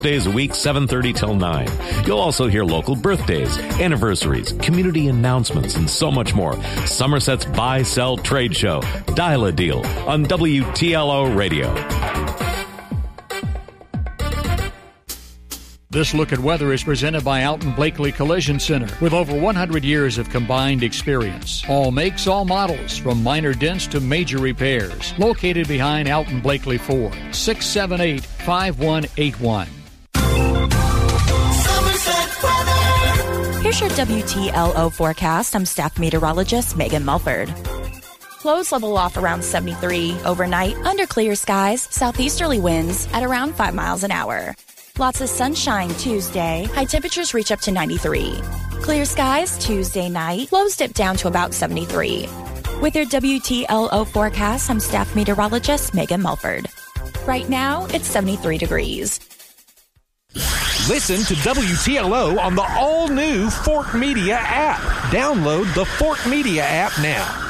Days a week, 7:30 till 9. You'll also hear local birthdays, anniversaries, community announcements, and so much more. Somerset's Buy, Sell, Trade Show. Dial a Deal on WTLO Radio. This Look at Weather is presented by Alton Blakely Collision Center with over 100 years of combined experience. All makes, all models, from minor dents to major repairs. Located behind Alton Blakely Ford, 678-5181. Here's your WTLO forecast. I'm staff meteorologist Megan Mulford. Lows level off around 73 overnight under clear skies, southeasterly winds at around 5 miles an hour. Lots of sunshine Tuesday. High temperatures reach up to 93. Clear skies Tuesday night. Lows dip down to about 73. With your WTLO forecast, I'm staff meteorologist Megan Mulford. Right now, it's 73 degrees. Listen to WTLO on the all-new Fort Media app. Download the Fort Media app now.